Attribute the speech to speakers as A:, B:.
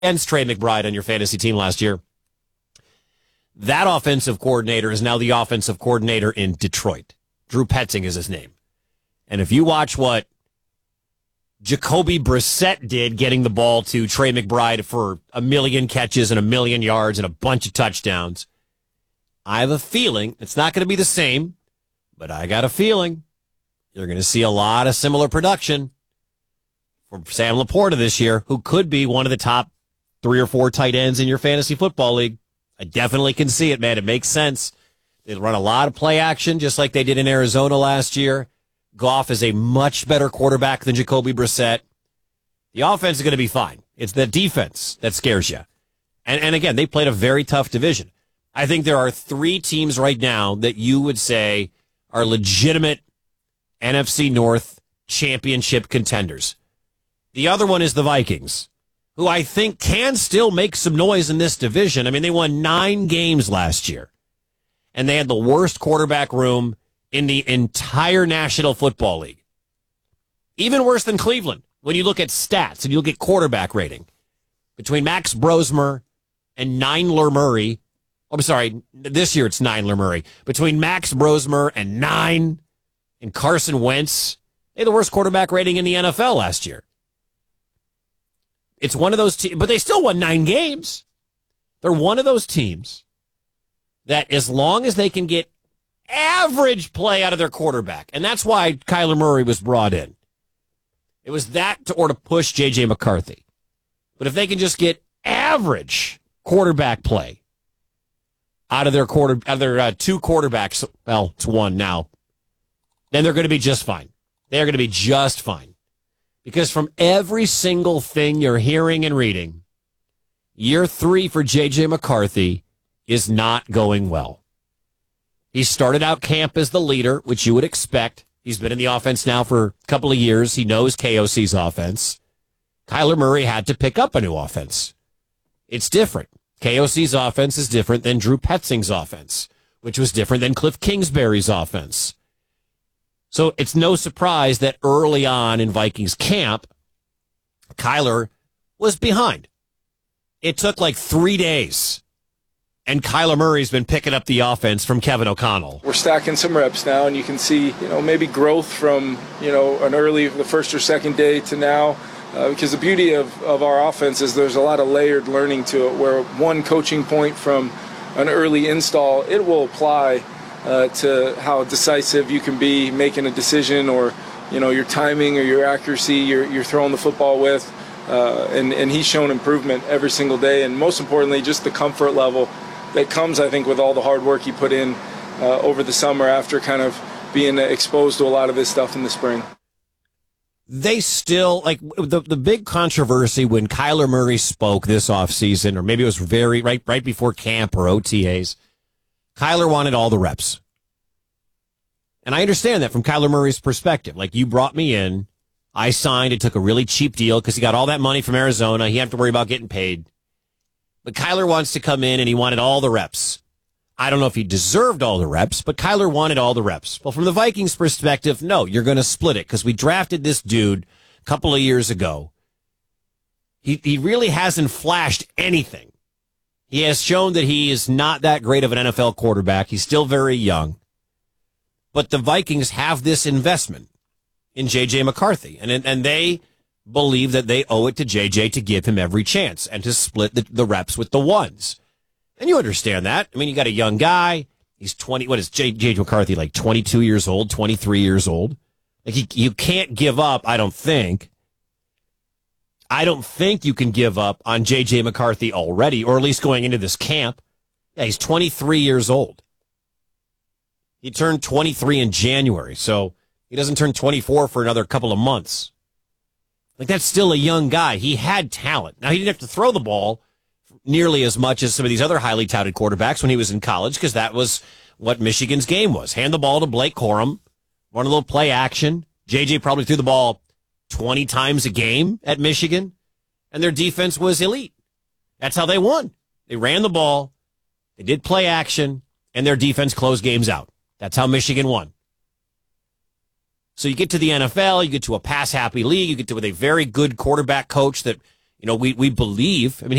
A: against Trey McBride on your fantasy team last year. That offensive coordinator is now the offensive coordinator in Detroit. Drew Petzing is his name. And if you watch what Jacoby Brissett did getting the ball to Trey McBride for 1 million catches and 1 million yards and a bunch of touchdowns, I have a feeling it's not going to be the same, but I got a feeling you're going to see a lot of similar production from Sam Laporta this year, who could be one of the top 3 or 4 tight ends in your fantasy football league. I definitely can see it, man. It makes sense. They run a lot of play action, just like they did in Arizona last year. Goff is a much better quarterback than Jacoby Brissett. The offense is going to be fine. It's the defense that scares you. And again, they played a very tough division. I think there are 3 teams right now that you would say are legitimate NFC North championship contenders. The other one is the Vikings, who I think can still make some noise in this division. I mean, they won 9 games last year, and they had the worst quarterback room in the entire National Football League. Even worse than Cleveland when you look at stats and you look at quarterback rating. Between Max Brosmer and Nyler Murray, I'm sorry, this year it's Nyler Murray. Between Max Brosmer and Carson Wentz, they had the worst quarterback rating in the NFL last year. It's one of those teams, but they still won 9 games. They're one of those teams that as long as they can get average play out of their quarterback, and that's why Kyler Murray was brought in. It was that to push J.J. McCarthy. But if they can just get average quarterback play out of their 2 quarterbacks, well, it's 1 now, then they're going to be just fine. They're going to be just fine. Because from every single thing you're hearing and reading, year 3 for J.J. McCarthy is not going well. He started out camp as the leader, which you would expect. He's been in the offense now for a couple of years. He knows KOC's offense. Kyler Murray had to pick up a new offense. It's different. KOC's offense is different than Drew Petzing's offense, which was different than Cliff Kingsbury's offense. So it's no surprise that early on in Vikings camp, Kyler was behind. It took like 3 days, and Kyler Murray's been picking up the offense from Kevin O'Connell.
B: We're stacking some reps now, and you can see, maybe growth from, the first or second day to now. Because the beauty of our offense is there's a lot of layered learning to it, where one coaching point from an early install, it will apply to how decisive you can be making a decision, or your timing or your accuracy you're throwing the football with, and he's shown improvement every single day, and most importantly just the comfort level that comes, I think, with all the hard work he put in over the summer after kind of being exposed to a lot of this stuff in the spring.
A: They still, like, the big controversy when Kyler Murray spoke this offseason, or maybe it was right before camp or OTAs, Kyler wanted all the reps. And I understand that from Kyler Murray's perspective. Like, you brought me in, I signed, it took a really cheap deal because he got all that money from Arizona. He didn't have to worry about getting paid. But Kyler wants to come in and he wanted all the reps. I don't know if he deserved all the reps, but Kyler wanted all the reps. Well, from the Vikings' perspective, no, you're going to split it because we drafted this dude a couple of years ago. He really hasn't flashed anything. He has shown that he is not that great of an NFL quarterback. He's still very young. But the Vikings have this investment in J.J. McCarthy, and they believe that they owe it to J.J. to give him every chance and to split the reps with the ones. And you understand that. I mean, you got a young guy. He's 20. What is J.J. McCarthy, like 22 years old, 23 years old? Like, you can't give up, I don't think. I don't think you can give up on J.J. McCarthy already, or at least going into this camp. Yeah, he's 23 years old. He turned 23 in January, so he doesn't turn 24 for another couple of months. Like, that's still a young guy. He had talent. Now, he didn't have to throw the ball nearly as much as some of these other highly touted quarterbacks when he was in college, because that was what Michigan's game was. Hand the ball to Blake Corum, run a little play action. J.J. probably threw the ball 20 times a game at Michigan, and their defense was elite. That's how they won. They ran the ball, they did play action, and their defense closed games out. That's how Michigan won. So you get to the NFL, you get to a pass-happy league, you get to with a very good quarterback coach that we believe. I mean,